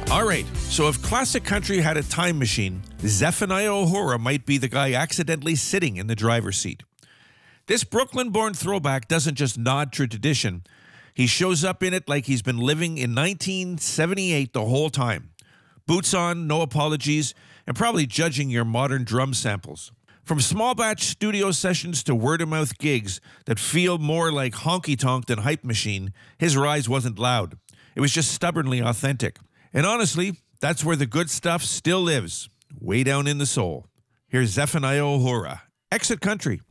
All right, so if classic country had a time machine, Zephaniah O'Hora might be the guy accidentally sitting in the driver's seat. This Brooklyn-born throwback doesn't just nod to tradition. He shows up in it like he's been living in 1978 the whole time. Boots on, no apologies, and probably judging your modern drum samples. From small batch studio sessions to word-of-mouth gigs that feel more like honky-tonk than hype machine, his rise wasn't loud. It was just stubbornly authentic. And honestly, that's where the good stuff still lives, way down in the soul. Here's Zephaniah O'Hora, Exit Country.